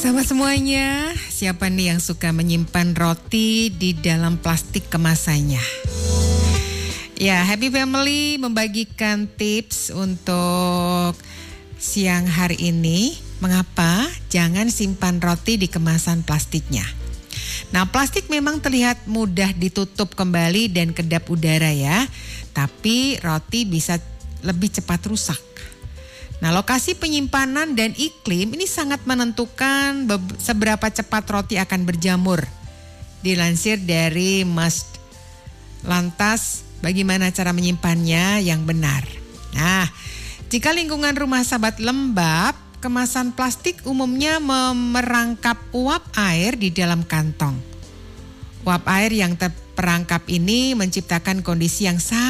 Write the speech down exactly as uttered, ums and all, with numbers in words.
Sahabat semuanya, siapa nih yang suka menyimpan roti di dalam plastik kemasannya? Ya, Happy Family membagikan tips untuk siang hari ini. Mengapa jangan simpan roti di kemasan plastiknya? Nah, plastik memang terlihat mudah ditutup kembali dan kedap udara ya. Tapi roti bisa lebih cepat rusak. Nah, lokasi penyimpanan dan iklim ini sangat menentukan be- seberapa cepat roti akan berjamur. Dilansir dari Must. Lantas, bagaimana cara menyimpannya yang benar? Nah, jika lingkungan rumah sahabat lembab, kemasan plastik umumnya merangkap uap air di dalam kantong. Uap air yang terperangkap ini menciptakan kondisi yang sangat